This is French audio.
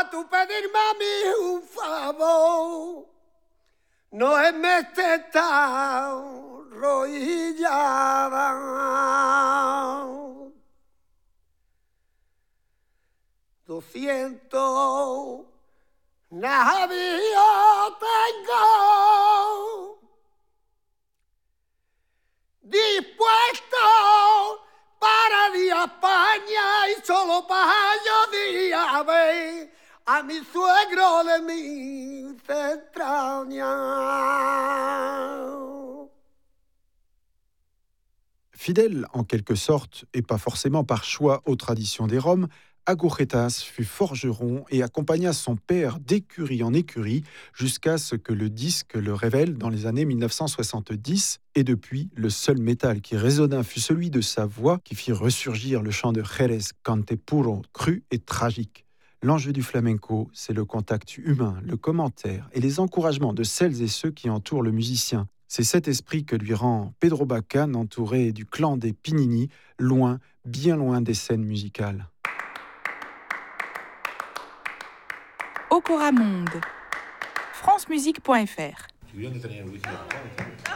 tú pedirme a mí un favor, no es me estar arrodillada. 200 navíos tengo dispuestos para ir a España y solo para yo ir a ver a mi suegro de mis entrañas. Fidèle en quelque sorte, et pas forcément par choix aux traditions des Roms, Agujetas fut forgeron et accompagna son père d'écurie en écurie jusqu'à ce que le disque le révèle dans les années 1970. Et depuis, le seul métal qui résonna fut celui de sa voix qui fit ressurgir le chant de Jerez, cante puro, cru et tragique. L'enjeu du flamenco, c'est le contact humain, le commentaire et les encouragements de celles et ceux qui entourent le musicien. C'est cet esprit que lui rend Pedro Bacán, entouré du clan des Pinini, loin, bien loin des scènes musicales. Okora Monde, francemusique.fr.